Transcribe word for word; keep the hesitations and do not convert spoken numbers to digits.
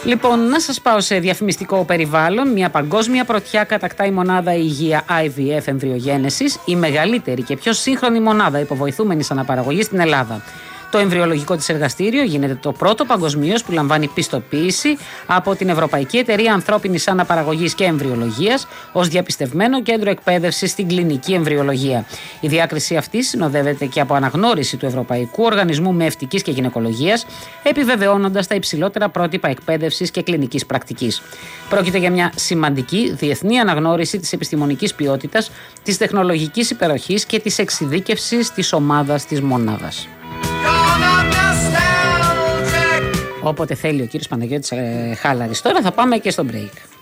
Λοιπόν, να σας πάω σε διαφημιστικό περιβάλλον. Μια παγκόσμια πρωτιά κατακτά η μονάδα υγεία άι βι εφ εμβριογένεσης, η μεγαλύτερη και πιο σύγχρονη μονάδα υποβοηθούμενης αναπαραγωγής στην Ελλάδα. Το εμβριολογικό της εργαστήριο γίνεται το πρώτο παγκοσμίως που λαμβάνει πιστοποίηση από την Ευρωπαϊκή Εταιρεία Ανθρώπινης Αναπαραγωγής και Εμβριολογίας ως διαπιστευμένο κέντρο εκπαίδευσης στην κλινική εμβριολογία. Η διάκριση αυτή συνοδεύεται και από αναγνώριση του Ευρωπαϊκού Οργανισμού Μυευτικής και Γυναικολογίας, επιβεβαιώνοντας τα υψηλότερα πρότυπα εκπαίδευσης και κλινικής πρακτικής. Πρόκειται για μια σημαντική διεθνή αναγνώριση της επιστημονικής ποιότητας, της τεχνολογικής υπεροχής και της εξειδίκευσης της ομάδας της μονάδας. Όποτε θέλει ο κύριος Παναγιώτης ε, Χάλαρης. Τώρα θα πάμε και στο break.